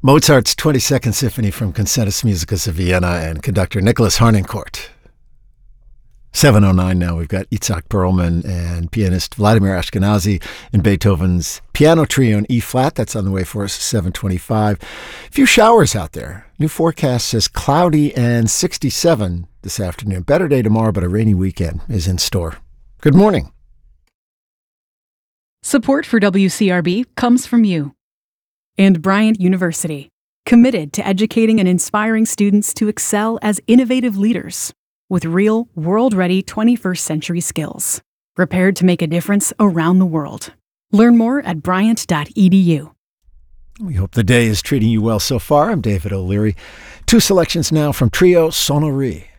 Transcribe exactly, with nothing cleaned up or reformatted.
Mozart's twenty-second Symphony from Concertus Musicus of Vienna and conductor Nicholas Harnoncourt. seven oh nine now. We've got Itzhak Perlman and pianist Vladimir Ashkenazy in Beethoven's Piano Trio in E-flat. That's on the way for us, seven twenty-five. A few showers out there. New forecast says cloudy and sixty-seven this afternoon. Better day tomorrow, but a rainy weekend is in store. Good morning. Support for W C R B comes from you and Bryant University, committed to educating and inspiring students to excel as innovative leaders with real, world-ready twenty-first century skills, prepared to make a difference around the world. Learn more at bryant dot e d u. We hope the day is treating you well so far. I'm David O'Leary. Two selections now from Trio Sonnerie.